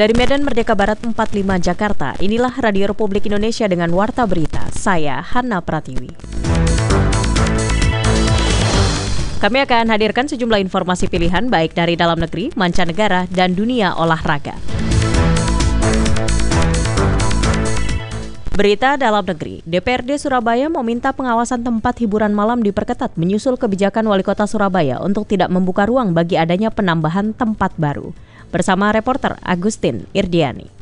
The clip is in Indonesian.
Dari Medan Merdeka Barat 45 Jakarta, inilah Radio Republik Indonesia dengan Warta Berita. Saya Hanna Pratiwi. Kami akan hadirkan sejumlah informasi pilihan baik dari dalam negeri, mancanegara, dan dunia olahraga. Berita dalam negeri, DPRD Surabaya meminta pengawasan tempat hiburan malam diperketat menyusul kebijakan Wali Kota Surabaya untuk tidak membuka ruang bagi adanya penambahan tempat baru. Bersama reporter Agustin Irdiani.